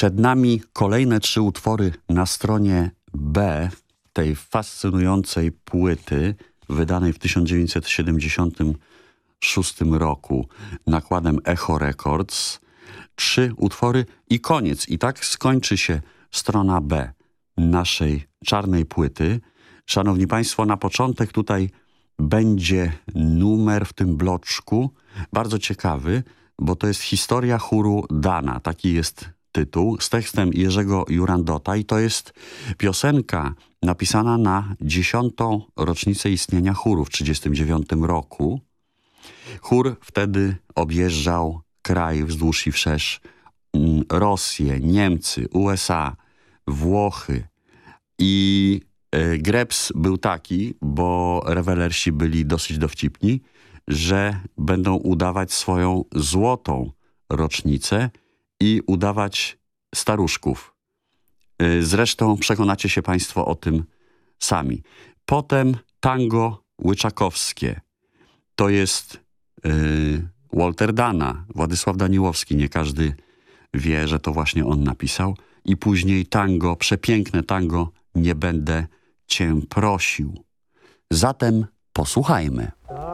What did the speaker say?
Przed nami kolejne 3 utwory na stronie B tej fascynującej płyty, wydanej w 1976 roku nakładem Echo Records. 3 utwory i koniec. I tak skończy się strona B naszej czarnej płyty. Szanowni Państwo, na początek tutaj będzie numer w tym bloczku, bardzo ciekawy, bo to jest historia chóru Dana. Taki jest tytuł, z tekstem Jerzego Jurandota i to jest piosenka napisana na 10. rocznicę istnienia chóru w 1939 roku. Chór wtedy objeżdżał kraj wzdłuż i wszerz, Rosję, Niemcy, USA, Włochy i greps był taki, bo rewelersi byli dosyć dowcipni, że będą udawać swoją złotą rocznicę i udawać staruszków. Zresztą przekonacie się Państwo o tym sami. Potem tango łyczakowskie. To jest Walter Dana, Władysław Daniłowski. Nie każdy wie, że to właśnie on napisał. I później tango, przepiękne tango Nie będę cię prosił. Zatem posłuchajmy.